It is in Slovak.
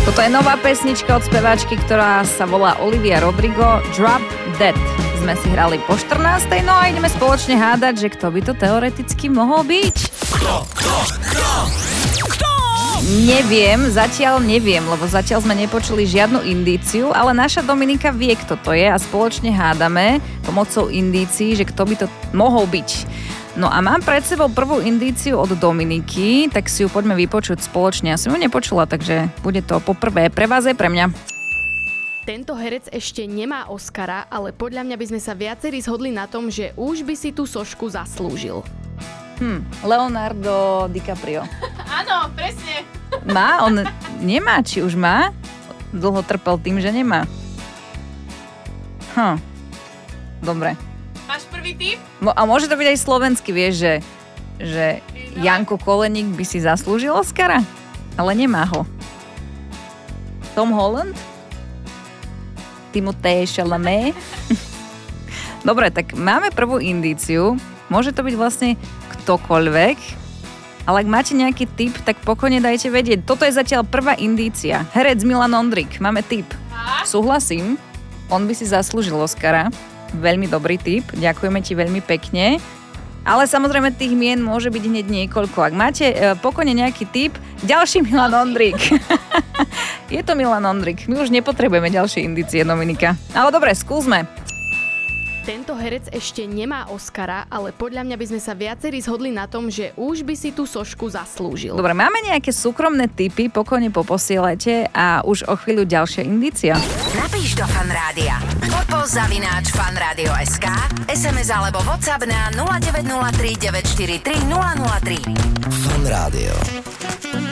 Toto je nová pesnička od speváčky, ktorá sa volá Olivia Rodrigo, Drop Dead. Sme si hrali po 14. No a ideme spoločne hádať, že kto by to teoreticky mohol byť. Kto? Neviem, zatiaľ neviem, lebo zatiaľ sme nepočuli žiadnu indíciu, ale naša Dominika vie, kto to je a spoločne hádame pomocou indícií, že kto by to mohol byť. No a mám pred sebou prvú indíciu od Dominiky, tak si ju poďme vypočuť spoločne. Ja som ju nepočula, takže bude to poprvé pre vás aj pre mňa. Tento herec ešte nemá Oscara, ale podľa mňa by sme sa viacerí zhodli na tom, že už by si tú sošku zaslúžil. Leonardo DiCaprio. Áno, presne. Má? On nemá, či už má? Dlho trpel tým, že nemá. Dobre. Máš prvý tip? A môže to byť aj slovenský, vieš, že Janko Koleník by si zaslúžil Oscara, ale nemá ho. Tom Holland? Timothée Chalamet? Dobre, tak máme prvú indíciu. Môže to byť vlastne ktokoľvek, ale ak máte nejaký tip, tak pokojne dajte vedieť. Toto je zatiaľ prvá indícia. Herec Milan Ondrik, máme tip. Súhlasím, on by si zaslúžil Oscara. Veľmi dobrý tip, ďakujeme ti veľmi pekne. Ale samozrejme tých mien môže byť hneď niekoľko. Ak máte pokojne nejaký tip, ďalší Milan Ondrik. Je to Milan Ondrik, my už nepotrebujeme ďalšie indície, Dominika. Ale dobre, skúsme. Tento herec ešte nemá Oscara, ale podľa mňa by sme sa viacerí zhodli na tom, že už by si tú sošku zaslúžil. Dobre, máme nejaké súkromné tipy, pokojne poposielajte a už o chvíľu ďalšia indícia. Napíš do Fanrádia. @fanradio.sk, SMS alebo WhatsApp na 0903 943 003. Fanrádio.